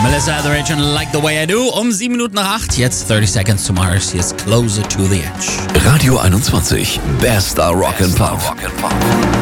Melissa Etheridge und Like the Way I Do. Um 7 Minuten nach 8. Jetzt 30 Seconds to Mars. Hier ist Closer to the Edge. Radio 21. Bester Rock and Pop.